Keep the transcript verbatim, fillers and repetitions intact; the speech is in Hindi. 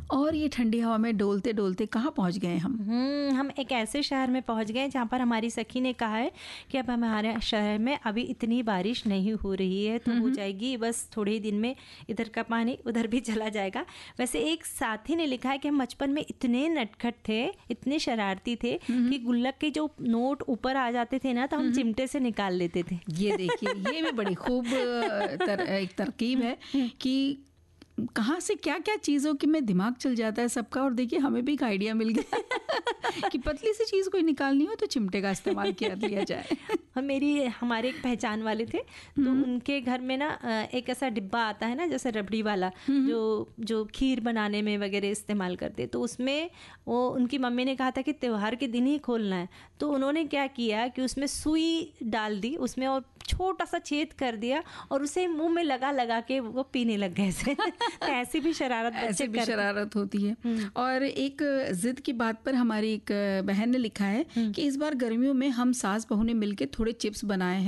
और ये ठंडी हवा में डोलते डोलते कहाँ पहुँच गए हम? हम्म हम एक ऐसे शहर में पहुँच गए जहाँ पर हमारी सखी ने कहा है कि अब हमारे शहर में अभी इतनी बारिश नहीं हो रही है, तो हो जाएगी बस थोड़े ही दिन में, इधर का पानी उधर भी चला जाएगा। वैसे एक साथी ने लिखा है कि हम बचपन में इतने नटखट थे, इतने शरारती थे कि गुल्लक के जो नोट ऊपर आ जाते थे ना, तो हम चिमटे से निकाल लेते थे। ये देखिए, ये भी बड़ी खूब तर, एक तरकीब है कि कहाँ से क्या क्या चीज़ों की में दिमाग चल जाता है सबका। और देखिए हमें भी एक आइडिया मिल गया कि पतली सी चीज़ कोई निकालनी हो तो चिमटे का इस्तेमाल किया लिया जाए। और मेरी हमारे एक पहचान वाले थे, तो उनके घर में ना एक ऐसा डिब्बा आता है ना जैसे रबड़ी वाला, जो जो खीर बनाने में वगैरह इस्तेमाल करते, तो उसमें वो उनकी मम्मी ने कहा था कि त्योहार के दिन ही खोलना है। तो उन्होंने क्या किया कि उसमें सुई डाल दी उसमें और छोटा सा छेद कर दिया और उसे मुंह में लगा लगा के वो पीने लग गए से। ऐसी भी शरारत ऐसी भी शरारत होती है। और एक जिद की बात पर हमारी एक बहन ने लिखा है कि इस बार गर्मियों में हम सास बहू ने मिलकर थोड़े चिप्स बनाए हैं